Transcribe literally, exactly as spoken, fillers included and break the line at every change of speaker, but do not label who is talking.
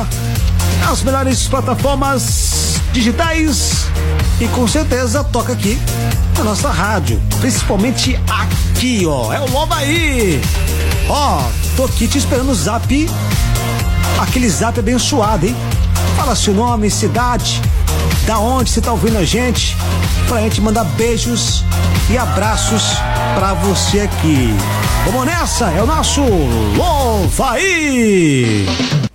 nas melhores plataformas digitais e com certeza toca aqui na nossa rádio, principalmente aqui, ó, é o Loba aí. Ó, tô aqui te esperando no zap, aquele zap abençoado, hein? Fala seu nome, cidade, da onde você tá ouvindo a gente, pra gente mandar beijos e abraços pra você aqui. Vamos nessa, é o nosso Loba aí.